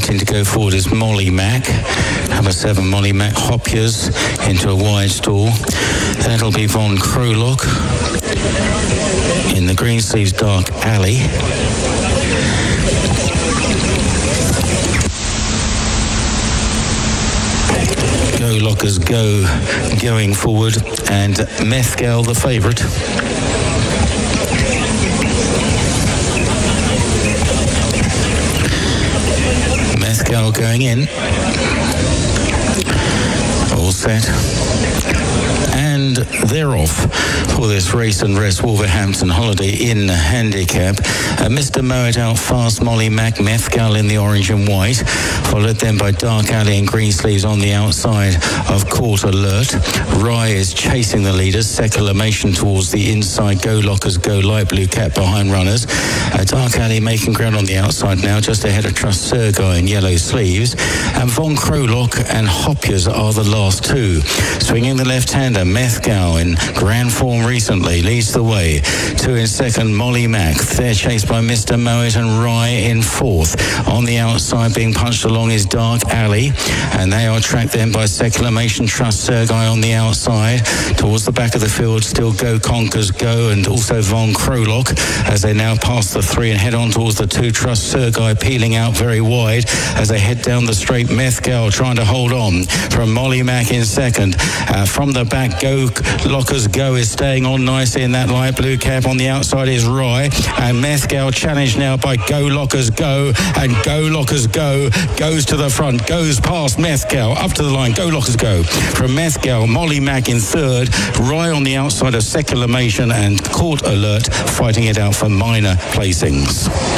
attempting to go forward is Molly Mac. Number 7, Molly Mac Hoppiers into a wide stall. That'll be Von Krolock. In the Greensleeves Dark Alley. Go Lockers Go going forward, and Methcal the favourite. Methcal going in. All set. And they're off for this race and rest Wolverhampton Holiday Inn handicap. Mr. Moet out fast, Molly Mac, Methcal in the orange and white, followed then by Dark Alley and Greensleeves on the outside of Court Alert. Rye is chasing the leaders, Seculamation towards the inside, Go Lockers Go, light blue cap behind runners. Dark Alley making ground on the outside now, just ahead of Trust Sergei in yellow sleeves. And Von Krolock and Hoppiers are the last two. Swinging the left-hander, Methcal in grand form recently, leads the way. 2 in second, Molly Mac. They're chased by Mr. Moet and Rye in fourth. On the outside, being punched along is Dark Alley, and they are tracked then by Seculamation, Trust Sergei on the outside. Towards the back of the field, still Go Conkers Go, and also Von Krolock as they now pass the 3 and head on towards the 2. Trust Sergei peeling out very wide as they head down the straight. Methcal trying to hold on from Molly Mac in second. From the back, Go Lockers Go is staying on nicely in that light blue cap. On the outside is Rye, and Methcal challenged now by Go Lockers Go, and Go Lockers Go goes to the front, goes past Methcal, up to the line. Go Lockers Go from Methcal, Molly Mac in third, Rye on the outside of Seculamation, and Court Alert fighting it out for minor placings.